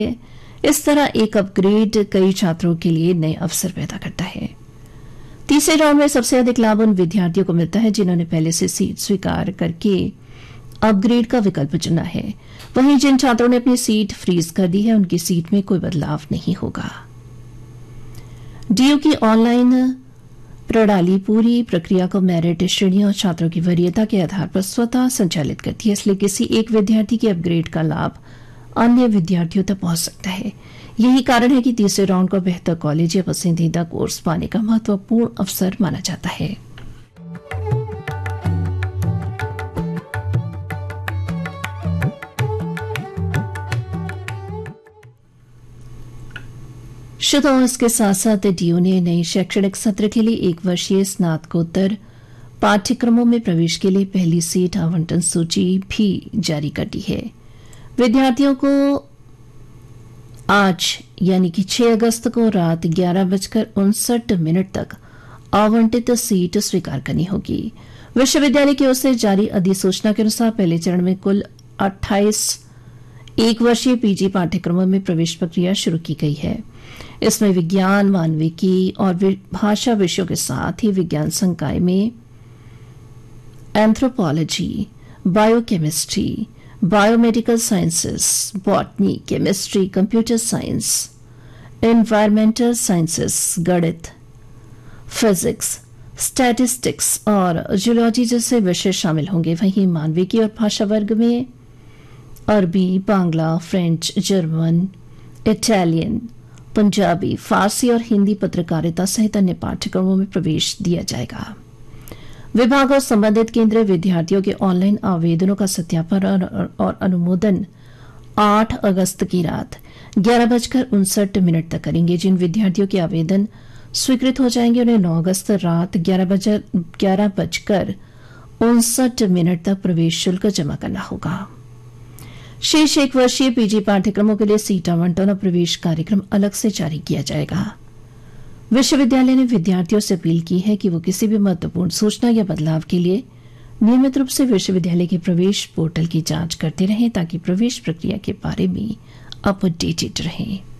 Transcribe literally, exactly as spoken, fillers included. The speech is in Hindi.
इस तरह एक अपग्रेड कई छात्रों के लिए नए अवसर पैदा करता है। तीसरे राउंड में सबसे अधिक लाभ उन विद्यार्थियों को मिलता है जिन्होंने पहले से सीट स्वीकार करके अपग्रेड का विकल्प चुना है। वहीं जिन छात्रों ने अपनी सीट फ्रीज कर दी है उनकी सीट में कोई बदलाव नहीं होगा। डीयू की ऑनलाइन प्रणाली पूरी प्रक्रिया को मेरिट श्रेणी और छात्रों की वरीयता के आधार पर स्वतः संचालित करती है, इसलिए किसी एक विद्यार्थी के अपग्रेड का लाभ अन्य विद्यार्थियों तक पहुंच सकता है। यही कारण है कि तीसरे राउंड को बेहतर कॉलेज या पसंदीदा कोर्स पाने का महत्वपूर्ण अवसर माना जाता है। श्रोताओं, इसके साथ साथ डीयू ने नई शैक्षणिक सत्र के लिए एक वर्षीय स्नातकोत्तर पाठ्यक्रमों में प्रवेश के लिए पहली सीट आवंटन सूची भी जारी कर दी है। विद्यार्थियों को आज यानी कि छह अगस्त को रात ग्यारह बजकर उनसठ मिनट तक आवंटित सीट स्वीकार करनी होगी। विश्वविद्यालय की ओर से जारी अधिसूचना के अनुसार पहले चरण में कुल अट्ठाईस एक वर्षीय पीजी पाठ्यक्रमों में प्रवेश प्रक्रिया शुरू की गई है। इसमें विज्ञान, मानविकी और भाषा विषयों के साथ ही विज्ञान संकाय में anthropology, biochemistry, biomedical sciences, botany, chemistry, computer science, environmental sciences, गणित, फिजिक्स, स्टैटिस्टिक्स और जूलॉजी जैसे विषय शामिल होंगे। वहीं मानविकी और भाषा वर्ग में अरबी, Bangla, French, German, Italian, Punjabi, फारसी और हिंदी पत्रकारिता सहित अन्य पाठ्यक्रमों में प्रवेश दिया जाएगा। विभाग और संबंधित केंद्र विद्यार्थियों के ऑनलाइन आवेदनों का सत्यापन और, और अनुमोदन आठ अगस्त की रात ग्यारह बजकर उनसठ मिनट तक करेंगे। जिन विद्यार्थियों के आवेदन स्वीकृत हो जाएंगे उन्हें नौ अगस्त रात ग्यारह बजकर उनसठ मिनट तक प्रवेश शुल्क जमा करना होगा। शेष एक वर्षीय पीजी पाठ्यक्रमों के लिए सीट आवंटन और प्रवेश कार्यक्रम अलग से जारी किया जाएगा। विश्वविद्यालय ने विद्यार्थियों से अपील की है कि वो किसी भी महत्वपूर्ण सूचना या बदलाव के लिए नियमित रूप से विश्वविद्यालय के प्रवेश पोर्टल की जांच करते रहें ताकि प्रवेश प्रक्रिया के बारे में अपडेटेड रहें।